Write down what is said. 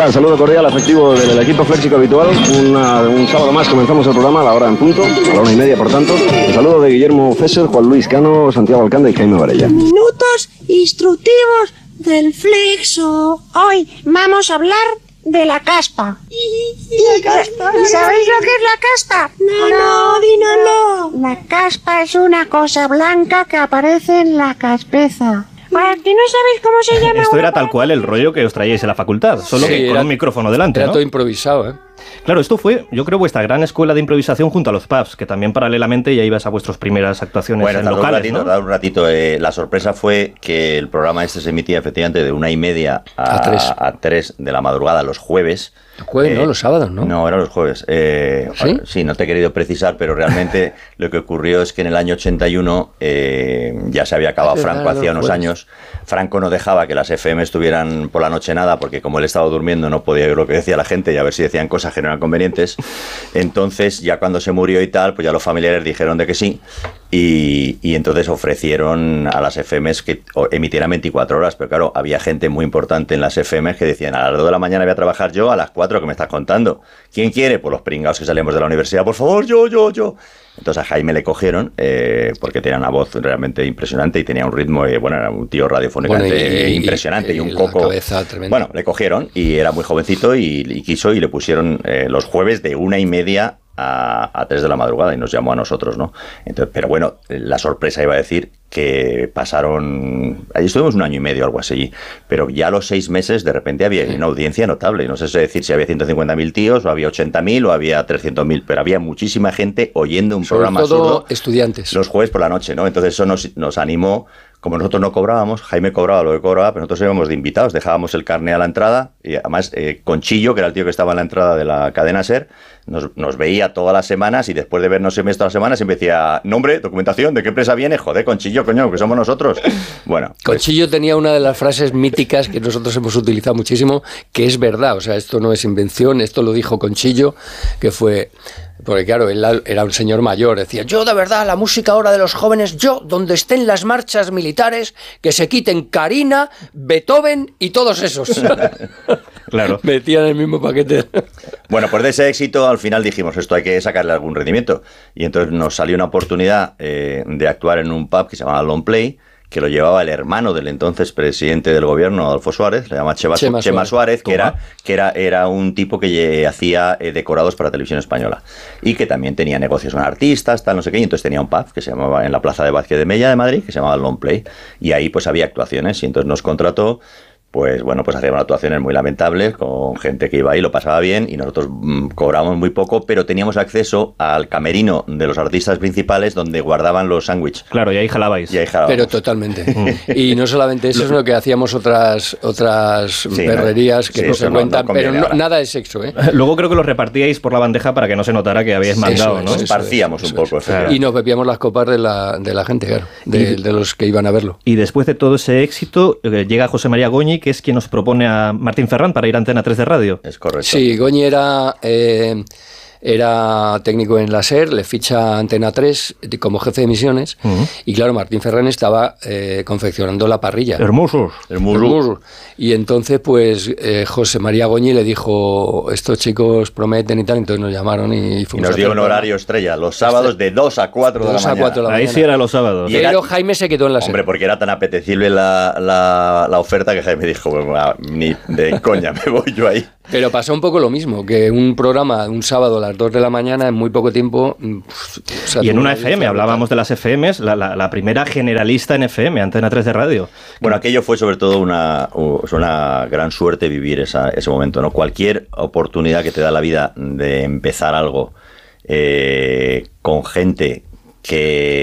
Hola, saludo cordial, afectivo del equipo Flexico habitual. Un sábado más comenzamos el programa a la hora en punto, a la 1:30 por tanto. Un saludo de Guillermo Fesser, Juan Luis Cano, Santiago Alcántara y Jaime Varela. Minutos instructivos del Flexo. Hoy vamos a hablar de la caspa. ¿Sabéis lo que es la caspa? No, dínoslo. La caspa es una cosa blanca que aparece en la caspeza. ¿A ti no sabéis cómo se llama? Esto era tal cual el rollo que os traíais en la facultad, solo que con un micrófono delante, era ¿no? Todo improvisado, ¿eh? Claro, esto fue, yo creo, vuestra gran escuela de improvisación junto a los pubs, que también paralelamente ya ibas a vuestras primeras actuaciones en locales, ¿no? Un ratito. La sorpresa fue que el programa este se emitía efectivamente de 1:30 a 3 de la madrugada los jueves. Los jueves, ¿no? Los sábados, ¿no? No, eran los jueves. ¿Sí? Sí, no te he querido precisar, pero realmente lo que ocurrió es que en el año 81 ya se había acabado Franco hacía unos años. Franco no dejaba que las FM estuvieran por la noche nada, porque como él estaba durmiendo no podía oír lo que decía la gente y a ver si decían cosas que no eran convenientes. Entonces, ya cuando se murió y tal, pues ya los familiares dijeron de que sí. Y entonces ofrecieron a las FMs que emitieran 24 horas, pero claro, había gente muy importante en las FMs que decían: a las 2 de la mañana voy a trabajar yo, a las 4 que me estás contando. ¿Quién quiere? Pues los pringados que salimos de la universidad, por favor, yo. Entonces a Jaime le cogieron, porque tenía una voz realmente impresionante y tenía un ritmo, era un tío radiofónicamente impresionante y un coco. Bueno, le cogieron y era muy jovencito y quiso, y le pusieron los jueves de 1:30 a 3 de la madrugada y nos llamó a nosotros, ¿no? Entonces, pero bueno, la sorpresa iba a decir que pasaron... Ahí estuvimos 1 año y medio, algo así, pero ya a los 6 meses de repente había una audiencia notable. No sé decir si había 150.000 tíos, o había 80.000, o había 300.000, pero había muchísima gente oyendo un programa sobre todo absurdo estudiantes. Los jueves por la noche, ¿no? Entonces eso nos animó. Como nosotros no cobrábamos, Jaime cobraba lo que cobraba, pero nosotros íbamos de invitados, dejábamos el carné a la entrada, y además Conchillo, que era el tío que estaba en la entrada de la cadena SER, nos veía todas las semanas, y después de vernos todas las semanas siempre decía: nombre, documentación, ¿de qué empresa viene? Joder, Conchillo, coño, que somos nosotros. Bueno, Conchillo tenía una de las frases míticas que nosotros hemos utilizado muchísimo, que es verdad, o sea, esto no es invención, esto lo dijo Conchillo, que fue... Porque claro, él era un señor mayor, decía: yo de verdad, la música ahora de los jóvenes, yo, donde estén las marchas militares, que se quiten Carina, Beethoven y todos esos. Claro. Metían el mismo paquete. Bueno, pues de ese éxito al final dijimos: esto hay que sacarle algún rendimiento. Y entonces nos salió una oportunidad de actuar en un pub que se llamaba Long Play, que lo llevaba el hermano del entonces presidente del gobierno, Adolfo Suárez, le llama Chema Suárez, que era un tipo que hacía decorados para Televisión Española y que también tenía negocios con artistas, tal, no sé qué, y entonces tenía un pub que se llamaba, en la Plaza de Vázquez de Mella de Madrid, que se llamaba Long Play, y ahí pues había actuaciones, y entonces nos contrató. Pues bueno, pues hacíamos actuaciones muy lamentables con gente que iba ahí, lo pasaba bien, y nosotros cobrábamos muy poco, pero teníamos acceso al camerino de los artistas principales donde guardaban los sándwiches. Claro, y ahí jalabais. Pero totalmente. Y no solamente eso, sino que hacíamos otras perrerías que no se cuentan, pero nada de sexo, ¿eh? Luego creo que los repartíais por la bandeja para que no se notara que habíais mandado, ¿no? Esparcíamos un poco. Claro. Y nos bebíamos las copas de la gente, claro, de los que iban a verlo. Y después de todo ese éxito, llega José María Goñi, que es quien nos propone a Martín Ferrán para ir a Antena 3 de radio. Es correcto. Sí, Goñi era técnico en la SER, le ficha Antena 3 como jefe de emisiones, y claro, Martín Ferrán estaba confeccionando la parrilla. Hermosos. Y entonces, pues, José María Goñi le dijo: estos chicos prometen y tal, entonces nos llamaron y fuimos. Y nos dio un horario estrella, los sábados de 2 a 4 de la mañana. Ahí sí era los sábados. Pero Jaime se quedó en la SER. Hombre, porque era tan apetecible la oferta que Jaime dijo: ni de coña me voy yo ahí. Pero pasó un poco lo mismo, que un programa un sábado a las 2 de la mañana, en muy poco tiempo... Y en una FM, hablábamos de las FMs, la primera generalista en FM, Antena 3 de radio. Bueno, aquello fue sobre todo una gran suerte vivir ese momento, ¿no? Cualquier oportunidad que te da la vida de empezar algo con gente que